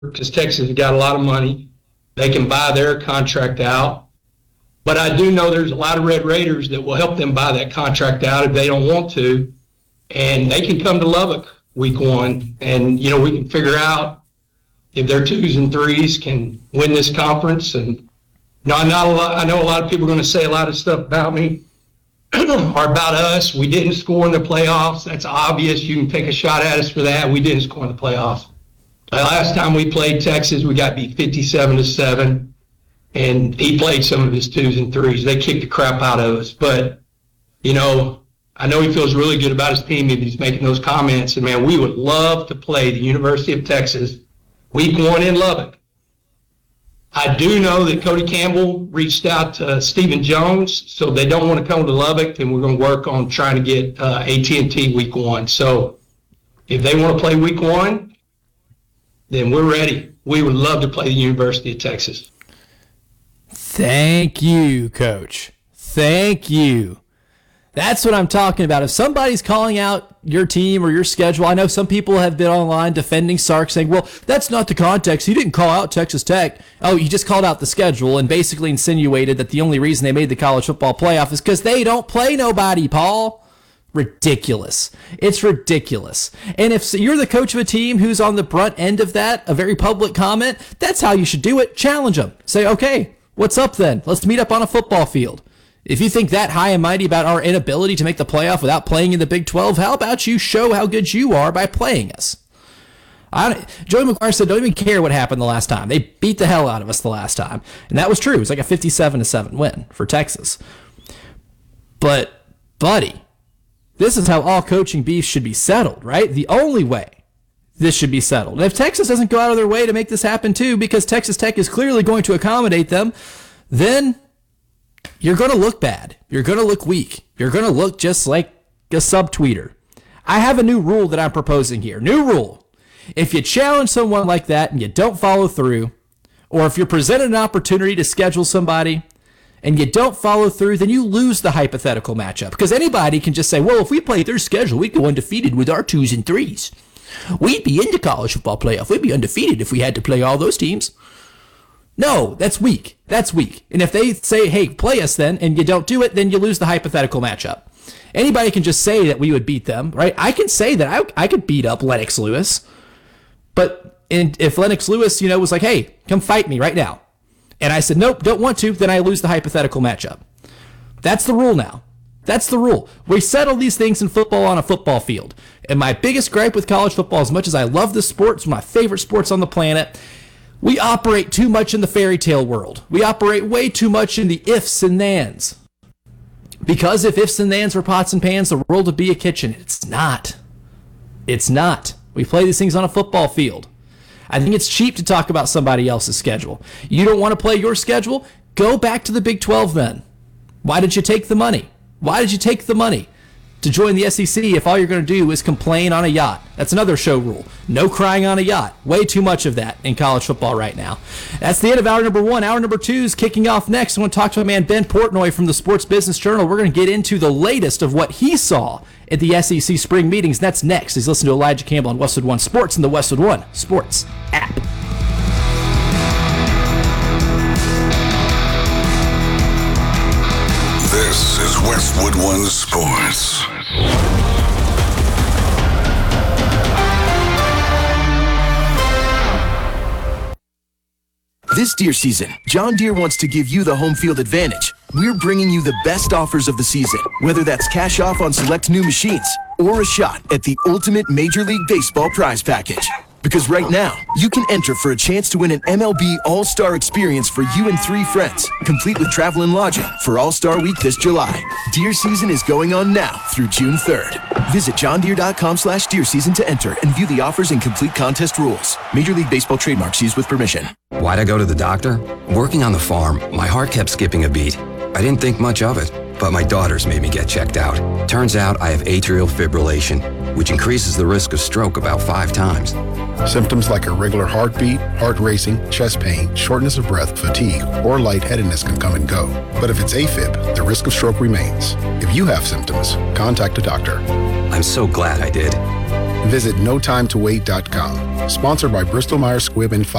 because Texas has got a lot of money. They can buy their contract out. But I do know there's a lot of Red Raiders that will help them buy that contract out if they don't want to. And they can come to Lubbock week 1. And, we can figure out if their 2s and 3s can win this conference. And I know a lot of people are going to say a lot of stuff about me or about us. We didn't score in the playoffs. That's obvious. You can take a shot at us for that. We didn't score in the playoffs. The last time we played Texas, we got beat 57-7. And he played some of his 2s and 3s. They kicked the crap out of us. But, I know he feels really good about his team if he's making those comments. And, man, we would love to play the University of Texas week 1 in Lubbock. I do know that Cody Campbell reached out to Stephen Jones, so they don't want to come to Lubbock, and we're going to work on trying to get AT&T week 1. So if they want to play week 1, then we're ready. We would love to play the University of Texas. Thank you, Coach. Thank you. That's what I'm talking about. If somebody's calling out your team or your schedule, I know some people have been online defending Sark, saying, well, that's not the context. He didn't call out Texas Tech. Oh, he just called out the schedule and basically insinuated that the only reason they made the college football playoff is because they don't play nobody, Paul. Ridiculous. It's ridiculous. And if you're the coach of a team who's on the brunt end of that, a very public comment, that's how you should do it. Challenge them. Say, okay, what's up then? Let's meet up on a football field. If you think that high and mighty about our inability to make the playoff without playing in the Big 12, how about you show how good you are by playing us? Joey McGuire said, don't even care what happened the last time. They beat the hell out of us the last time. And that was true. It was like a 57-7 win for Texas. But, buddy, this is how all coaching beefs should be settled, right? The only way this should be settled. And if Texas doesn't go out of their way to make this happen too, because Texas Tech is clearly going to accommodate them, then you're going to look bad. You're going to look weak. You're going to look just like a subtweeter. I have a new rule that I'm proposing here. New rule. If you challenge someone like that and you don't follow through, or if you're presented an opportunity to schedule somebody and you don't follow through, then you lose the hypothetical matchup. Because anybody can just say, well, if we played their schedule, we'd go undefeated with our 2s and 3s. We'd be in the college football playoff. We'd be undefeated if we had to play all those teams. No, that's weak. That's weak. And if they say, hey, play us then, and you don't do it, then you lose the hypothetical matchup. Anybody can just say that we would beat them, right? I can say that I could beat up Lennox Lewis. But if Lennox Lewis, was like, hey, come fight me right now. And I said, nope, don't want to, then I lose the hypothetical matchup. That's the rule now. That's the rule. We settle these things in football on a football field. And my biggest gripe with college football, as much as I love the sport, it's my favorite sports on the planet, we operate too much in the fairy tale world. We operate way too much in the ifs and thans. Because if ifs and thans were pots and pans, the world would be a kitchen. It's not. It's not. We play these things on a football field. I think it's cheap to talk about somebody else's schedule. You don't want to play your schedule? Go back to the Big 12 then. Why did you take the money? Why did you take the money to join the SEC if all you're going to do is complain on a yacht? That's another show rule. No crying on a yacht. Way too much of that in college football right now. That's the end of hour number 1. Hour number 2 is kicking off next. I want to talk to my man Ben Portnoy from the Sports Business Journal. We're going to get into the latest of what he saw at the SEC spring meetings. That's next. He's listening to Elijah Campbell on Westwood One Sports and the Westwood One Sports app. This is Westwood One Sports. This deer season, John Deere wants to give you the home field advantage. We're bringing you the best offers of the season, whether that's cash off on select new machines or a shot at the ultimate Major League Baseball prize package. Because right now, you can enter for a chance to win an MLB All-Star experience for you and 3 friends, complete with travel and lodging for All-Star Week this July. Deer season is going on now through June 3rd. Visit johndeere.com/deer season to enter and view the offers and complete contest rules. Major League Baseball trademarks used with permission. Why'd I go to the doctor? Working on the farm, my heart kept skipping a beat. I didn't think much of it, but my daughters made me get checked out. Turns out I have atrial fibrillation, which increases the risk of stroke about 5 times. Symptoms like irregular heartbeat, heart racing, chest pain, shortness of breath, fatigue, or lightheadedness can come and go. But if it's AFib, the risk of stroke remains. If you have symptoms, contact a doctor. I'm so glad I did. Visit notimetowait.com. Sponsored by Bristol Myers Squibb and